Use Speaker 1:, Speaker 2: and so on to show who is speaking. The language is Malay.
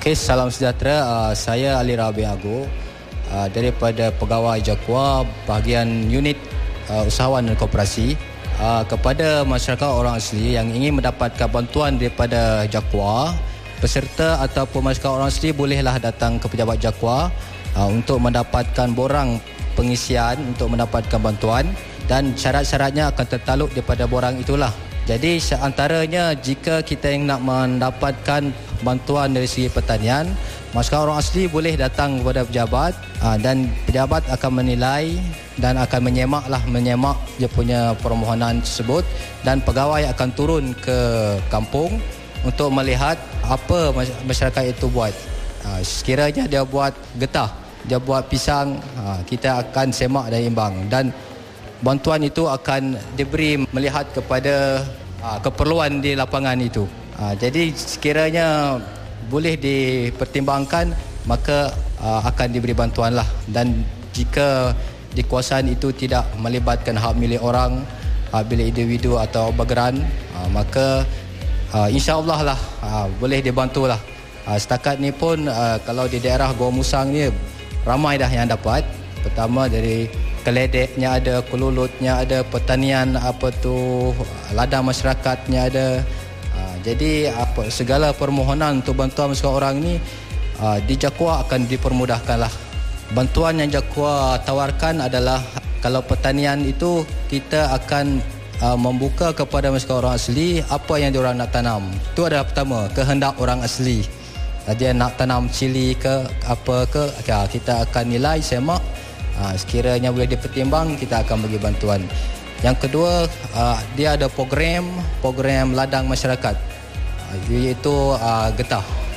Speaker 1: Okey, salam sejahtera. Saya Ali Rabi Ago daripada Pegawai Jakua bahagian unit usahawan dan koperasi. Kepada masyarakat orang asli yang ingin mendapatkan bantuan daripada Jakua, peserta ataupun masyarakat orang asli bolehlah datang ke pejabat Jakua untuk mendapatkan borang pengisian untuk mendapatkan bantuan, dan syarat-syaratnya akan tertaluk daripada borang itulah. Jadi antaranya, jika kita yang nak mendapatkan bantuan dari segi pertanian, masyarakat orang asli boleh datang kepada pejabat dan pejabat akan menilai dan akan menyemak dia punya permohonan tersebut, dan pegawai akan turun ke kampung untuk melihat apa masyarakat itu buat. Sekiranya dia buat getah, dia buat pisang, kita akan semak dan imbang, dan bantuan itu akan diberi melihat kepada keperluan di lapangan itu. Jadi sekiranya boleh dipertimbangkan, maka akan diberi bantuan lah. Dan jika di kawasan itu tidak melibatkan hak milik orang, hak milik individu atau bageran, maka insya-Allah lah boleh dibantulah. Setakat ni pun kalau di daerah Gua Musang ni ramai dah yang dapat. Pertama dari keledeknya ada, kelulutnya ada, pertanian ladang masyarakatnya ada. Jadi segala permohonan untuk bantuan masyarakat orang ni di Jakua akan dipermudahkanlah. Bantuan yang Jakua tawarkan adalah, kalau pertanian itu kita akan membuka kepada masyarakat orang asli apa yang diorang nak tanam. Itu adalah pertama, kehendak orang asli. Dia nak tanam cili ke apa ke, kita akan nilai, semak. Sekiranya boleh dipertimbang, kita akan bagi bantuan. Yang kedua, dia ada program ladang masyarakat, iaitu getah.